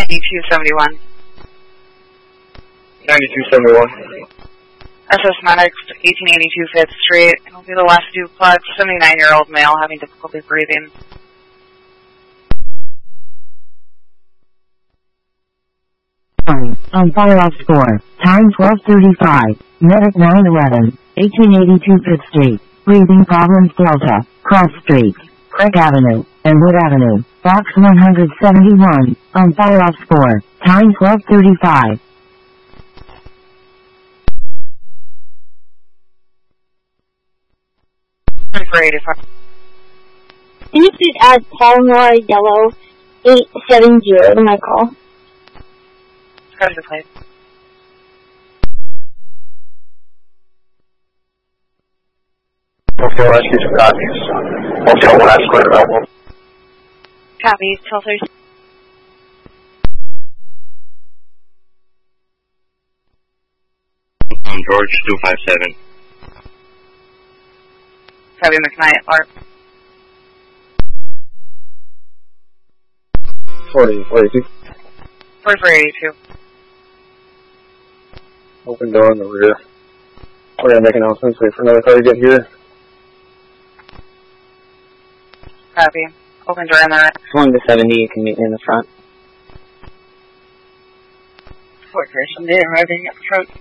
9271. 9271. SS Medics, 1882 5th Street. It'll be the last duplex, 79-year-old male having difficulty breathing. On fire off score. Time 12:35. Medic 911. 1882 5th Street. Breathing problems Delta. Cross Street. Craig Avenue. And Wood Avenue. Box 171. On fire off score. Time 12:35. For 85. Can you please add Palmore Yellow 870 to my call? Press the plate. Okay, let's get some copies. Hotel last clear available. Copies, 1230. George 257. Copy, McKnight, Lark. 4082. 4482. Open door in the rear. We're going to make announcements. Wait for another car to get here. Copy. Open door in the rear. 1 to 70, you can meet me in the front. Fort Pearson, arriving at the front.